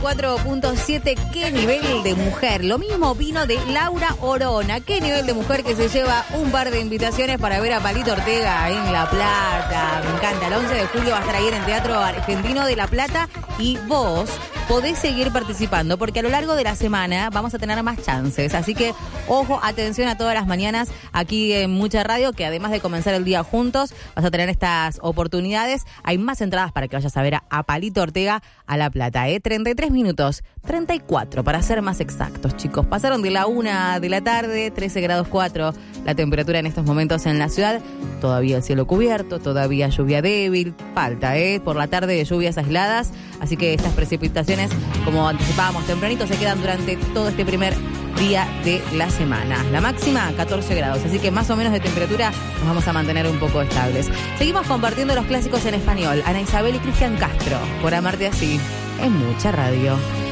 4.7, qué nivel de mujer. Lo mismo vino de Laura Orona. Qué nivel de mujer que se lleva un par de invitaciones para ver a Palito Ortega en La Plata. Me encanta. El 11 de julio va a estar ahí en el Teatro Argentino de La Plata y vos podés seguir participando porque a lo largo de la semana vamos a tener más chances. Así que, ojo, atención a todas las mañanas aquí en Mucha Radio, que además de comenzar el día juntos, vas a tener estas oportunidades. Hay más entradas para que vayas a ver a Palito Ortega a La Plata, 33 minutos, 34 para ser más exactos, chicos. Pasaron de la 1 de la tarde, 13 grados 4 la temperatura en estos momentos en la ciudad. Todavía el cielo cubierto, todavía lluvia débil, falta, por la tarde lluvias aisladas. Así que estas precipitaciones, como anticipábamos tempranito, se quedan durante todo este primer día de la semana. La máxima, 14 grados, así que más o menos de temperatura nos vamos a mantener un poco estables. Seguimos compartiendo los clásicos en español. Ana Isabel y Cristian Castro, por amarte así, en Mucha Radio.